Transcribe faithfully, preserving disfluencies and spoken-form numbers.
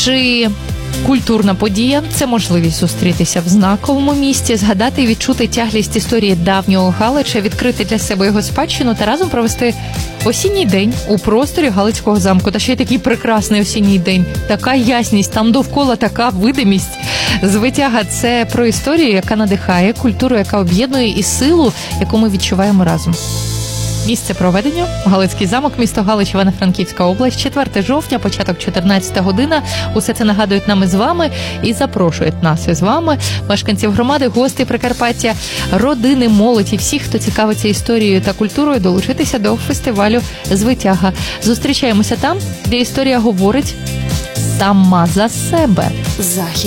Чи культурна подія – це можливість зустрітися в знаковому місті, згадати і відчути тяглість історії давнього Галича, відкрити для себе його спадщину та разом провести осінній день у просторі Галицького замку. Та ще й такий прекрасний осінній день, така ясність, там довкола така видимість. Звитяга – це про історію, яка надихає, культуру, яка об'єднує, і силу, яку ми відчуваємо разом. Місце проведення – Галицький замок, місто Галич, Івано-Франківська область, четверте жовтня, початок чотирнадцята година. Усе це нагадують нам із вами і запрошують нас із вами, мешканців громади, гості Прикарпаття, родини, молодь і всіх, хто цікавиться історією та культурою, долучитися до фестивалю «Звитяга». Зустрічаємося там, де історія говорить сама за себе. Захід.